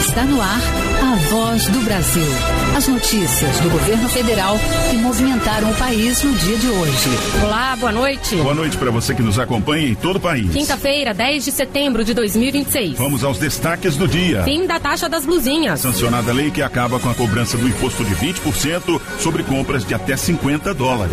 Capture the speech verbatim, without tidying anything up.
Está no ar a Voz do Brasil. As notícias do governo federal que movimentaram o país no dia de hoje. Olá, boa noite. Boa noite para você que nos acompanha em todo o país. Quinta-feira, dez de setembro de dois mil e vinte e seis. Vamos aos destaques do dia. Fim da taxa das blusinhas. Sancionada a lei que acaba com a cobrança do imposto de vinte por cento sobre compras de até cinquenta dólares.